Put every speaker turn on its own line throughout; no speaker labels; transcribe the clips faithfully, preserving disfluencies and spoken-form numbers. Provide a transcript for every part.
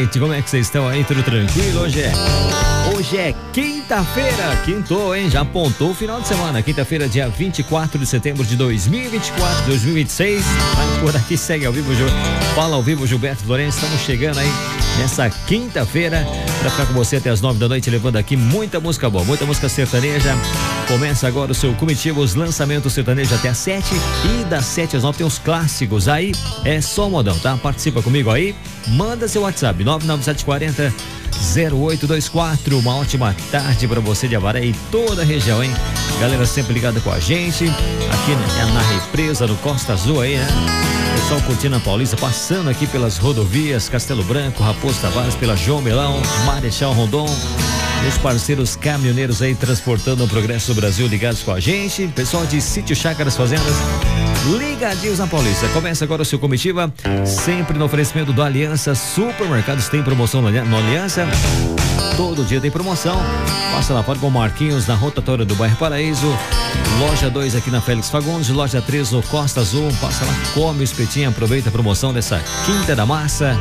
noite, como é que vocês estão aí? Tudo tranquilo? Hoje é, hoje é quinta-feira, quintou, hein? Já apontou o final de semana, quinta-feira, dia vinte e quatro de setembro de dois mil e vinte e quatro, dois mil e vinte e seis. Mas por aqui segue ao vivo, fala ao vivo Gilberto Lourenço. Estamos chegando aí nessa quinta-feira para ficar com você até as nove da noite, levando aqui muita música boa, muita música sertaneja. Começa agora o seu Comitiva, os lançamentos sertanejos até as sete, e das sete às nove tem os clássicos. Aí é só modão, tá? Participa comigo aí, manda seu WhatsApp nove nove sete quatro zero zero oito dois quatro. Uma ótima tarde para você de Avaré e toda a região, hein? Galera sempre ligada com a gente aqui né, na represa no Costa Azul aí, né? Pessoal curtindo a Paulista, passando aqui pelas rodovias Castelo Branco, Raposo Tavares, pela João Melão, Marechal Rondon. Meus parceiros caminhoneiros aí transportando o progresso do Brasil ligados com a gente. Pessoal de Sítio Chácaras Fazendas, ligadinhos na Paulista. Começa agora o seu Comitiva, sempre no oferecimento do Aliança Supermercados. Tem promoção no Aliança, todo dia tem promoção. Passa lá fora com o Marquinhos na rotatória do bairro Paraíso. Loja dois aqui na Félix Fagundes, loja três no Costa Azul. Passa lá, come o espetinho, aproveita a promoção dessa Quinta da Massa.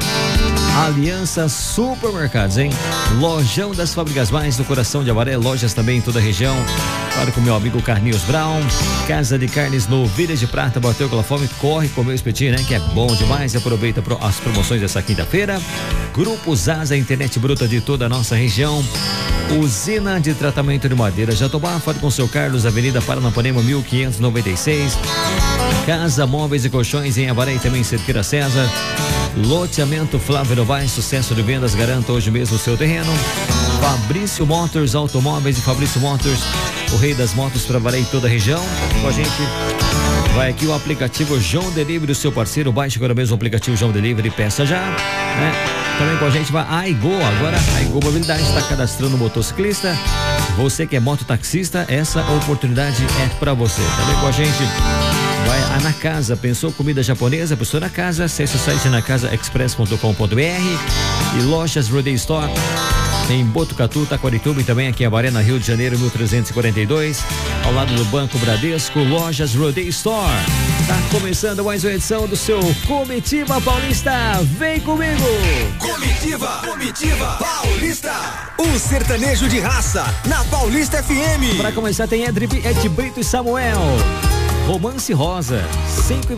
Aliança Supermercados, hein? Lojão das Fábricas Mais no coração de Avaré, lojas também em toda a região. Claro, com meu amigo Carlinhos Brown, Casa de Carnes no Vila de Prata. Bateu aquela fome, corre comer o espetinho, né? Que é bom demais. Aproveita as promoções dessa quinta-feira. Grupo Zaza, internet bruta de toda a nossa região. Usina de tratamento de madeira Jatobá, fale com o seu Carlos, Avenida Paranapanema mil quinhentos e noventa e seis. Casa Móveis e Colchões em Avaré e também em Cerqueira César. Loteamento Flávio Novaes, sucesso de vendas, garanta hoje mesmo o seu terreno. Fabrício Motors Automóveis e Fabrício Motors, o rei das motos para Avaré e toda a região. Com a gente vai aqui o aplicativo João Delivery, o seu parceiro. Baixe agora mesmo o aplicativo João Delivery e peça já, né? Também com a gente vai a Aigo, agora a Aigo Mobilidade está cadastrando motociclista. Você que é mototaxista, essa oportunidade é para você. Também com a gente vai a Na Casa, pensou comida japonesa, pensou na casa, acesse o site na casa express ponto com ponto br. E lojas Rodeio Store em Botucatu, Taquarituba e também aqui em Avaré, na Rio de Janeiro, mil trezentos e quarenta e dois, ao lado do Banco Bradesco. Lojas Rodeio Store. Tá começando mais uma edição do seu Comitiva Paulista. Vem comigo!
Comitiva, Comitiva Paulista. O sertanejo de raça na Paulista F M.
Para começar tem Ed, Ed Brito e Samuel. Romance Rosa. cinco